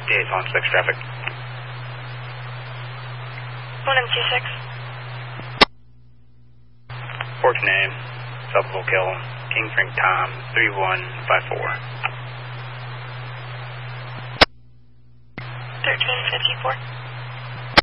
58 on 6 traffic. 1M26. Porch name, Subville Kill, King Frank Tom, 3154. 1354.